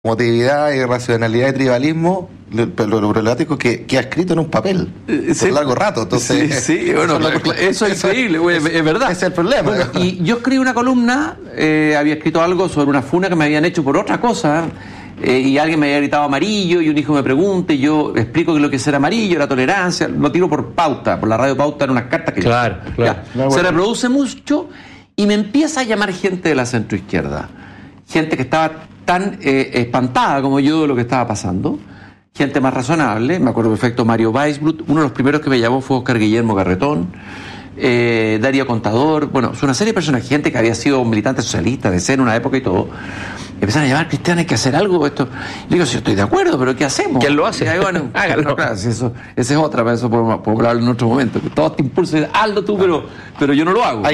emotividad, irracionalidad y tribalismo, lo problemático es que ha escrito en un papel por largo rato. Entonces, sí, bueno, eso es increíble, es verdad. Ese es el problema. Bueno, y yo escribí una columna, había escrito algo sobre una funa que me habían hecho por otra cosa, y alguien me había gritado amarillo, y un hijo me pregunta, y yo explico que lo que es ser amarillo, la tolerancia, lo tiro por pauta, por la radio pauta en unas cartas que se reproduce mucho, y me empieza a llamar gente de la centroizquierda, gente que estaba tan espantada como yo de lo que estaba pasando, gente más razonable. Me acuerdo perfecto Mario Weisblut, uno de los primeros que me llamó fue Oscar Guillermo Garretón, Darío Contador, bueno, es una serie de personas, gente que había sido militante socialista de ser en una época y todo. Empezaron a llamar: Cristian, hay que hacer algo. Esto. Le digo: sí, estoy de acuerdo, pero ¿qué hacemos? ¿Quién lo hace? Y bueno, háganlo. Claro, esa es otra, para eso podemos hablar en otro momento. Que todos te impulsan, hazlo tú, pero yo no lo hago. Hay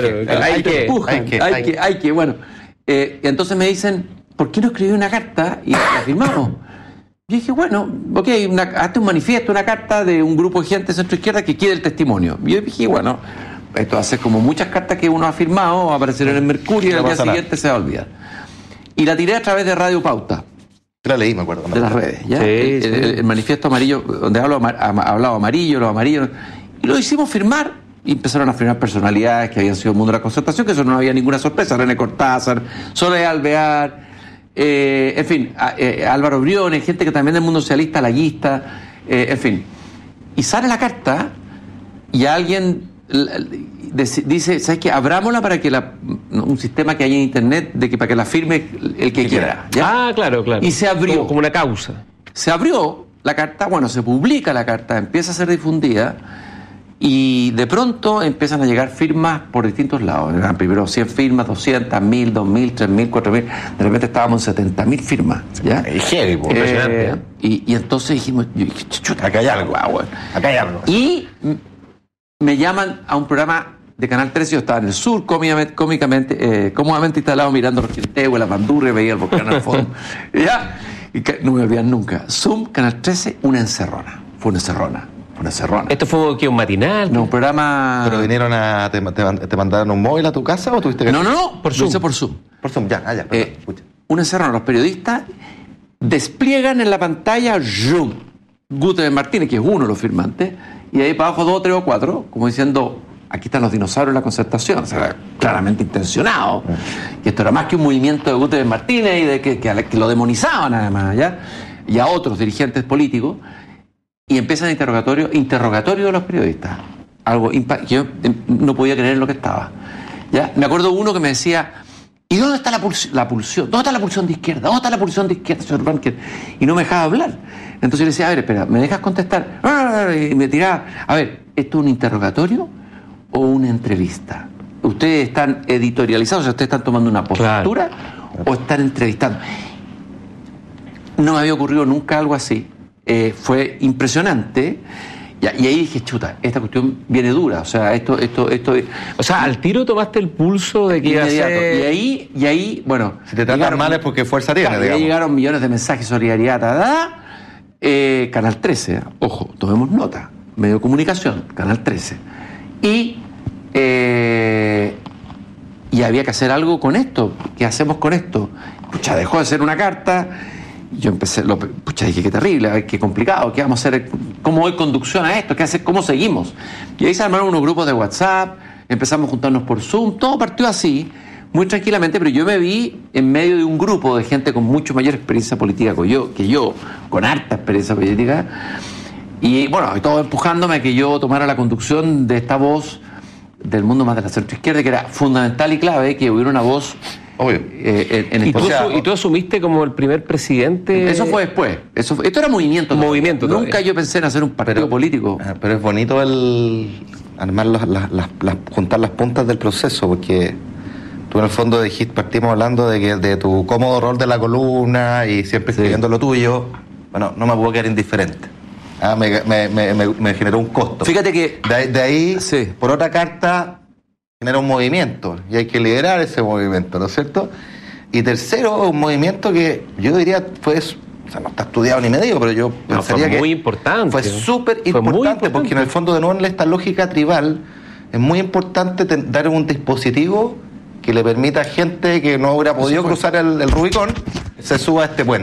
que. Bueno, entonces me dicen: ¿por qué no escribí una carta y la firmamos? Yo dije: bueno, ok, hazte un manifiesto, una carta de un grupo de gente de centroizquierda que quiere el testimonio. Y yo dije: bueno, esto hace como muchas cartas que uno ha firmado, va a aparecer en el Mercurio y al día siguiente se va a olvidar. Y la tiré a través de Radio Pauta. La leí, me acuerdo. De las redes, ¿ya? Sí, el manifiesto amarillo, donde hablaba amarillo, los amarillos. Y lo hicimos firmar. Y empezaron a firmar personalidades que habían sido el mundo de la concertación, que eso no había ninguna sorpresa. René Cortázar, Soledad Alvear, en fin, Álvaro Briones, gente que también del mundo socialista, laguista, en fin. Y sale la carta y alguien dice: ¿sabes qué? Abrámosla para que un sistema que hay en internet para que la firme el que quiera. ¿Ya? Ah, claro. Y se abrió. Como una causa. Se abrió la carta, bueno, se publica la carta, empieza a ser difundida y de pronto empiezan a llegar firmas por distintos lados. Eran primero 100 firmas, 200, 1000, 2000, 3000, 4000. De repente estábamos en 70.000 firmas. ¿Ya? Heavy, impresionante. Y entonces dijimos: chuta, acá hay algo. Acá hay algo. Y me llaman a un programa de Canal 13, yo estaba en el sur, cómodamente instalado mirando los quinteos, las bandurrias, veía el volcán al fondo. ¿Ya? Y no me olvidan nunca. Zoom, Canal 13, una encerrona. Fue una encerrona. ¿Esto fue un matinal? No, un programa... ¿Pero vinieron te mandaron un móvil a tu casa o tuviste que...? No, por Zoom. Lo hice por Zoom. Por Zoom, ya. Una encerrona. Los periodistas despliegan en la pantalla Zoom. Gutenberg Martínez, que es uno de los firmantes, y ahí para abajo 2, 3 o 4, como diciendo: aquí están los dinosaurios de la concertación. O sea, claramente intencionado. Y esto era más que un movimiento de Gutenberg Martínez y de que lo demonizaban además, ¿ya? Y a otros dirigentes políticos. Y empiezan interrogatorio de los periodistas. Algo que yo no podía creer en lo que estaba. ¿Ya? Me acuerdo uno que me decía: ¿y dónde está la pulsión? ¿Dónde está la pulsión de izquierda? ¿Dónde está la pulsión de izquierda, señor Banker? Y no me dejaba hablar. Entonces yo le decía: a ver, espera, ¿me dejas contestar? Y me tiraba: a ver, ¿esto es un interrogatorio o una entrevista? ¿Ustedes están editorializados? O sea, ¿ustedes están tomando una postura o están entrevistando? No me había ocurrido nunca algo así. Fue impresionante. Y ahí dije: chuta, esta cuestión viene dura. O sea, esto. O sea, al tiro tomaste el pulso de que iba a ser... Y ahí, bueno. Si te tratan mal es porque fuerza tiene, digamos. Y ahí llegaron millones de mensajes, solidaridad, Canal 13, ojo, tomemos nota. Medio de comunicación, Canal 13. Y había que hacer algo con esto. ¿Qué hacemos con esto? Pucha, dejó de ser una carta. Yo empecé, dije: qué terrible, qué complicado, ¿qué vamos a hacer? ¿Cómo doy conducción a esto? ¿Qué hacer? ¿Cómo seguimos? Y ahí se armaron unos grupos de WhatsApp, empezamos a juntarnos por Zoom, todo partió así, muy tranquilamente, pero yo me vi en medio de un grupo de gente con mucho mayor experiencia política que yo, con harta experiencia política, y bueno, y todo empujándome a que yo tomara la conducción de esta voz del mundo más de la centroizquierda, que era fundamental y clave que hubiera una voz... Obvio. ¿Y tú asumiste como el primer presidente? Eso fue después. Esto era movimiento. Nunca yo pensé en hacer un partido político. Pero es bonito el armar juntar las puntas del proceso, porque tú en el fondo partimos hablando de tu cómodo rol de la columna y siempre escribiendo lo tuyo. Bueno, no me puedo quedar indiferente. Me generó un costo. Fíjate que... De ahí, por otra carta... genera un movimiento y hay que liderar ese movimiento, ¿no es cierto? Y tercero, un movimiento que yo diría no está estudiado ni medido, pero yo pensaría fue muy importante. Fue súper importante, porque en el fondo de nuevo en esta lógica tribal es muy importante dar un dispositivo que le permita a gente que no hubiera podido cruzar el Rubicón se suba a este puente.